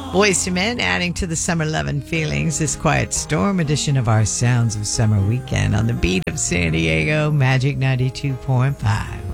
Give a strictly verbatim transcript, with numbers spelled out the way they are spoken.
Boyz two Men adding to the summer lovin' feelings, this Quiet Storm edition of our Sounds of Summer Weekend on the beat of San Diego, Magic ninety-two point five.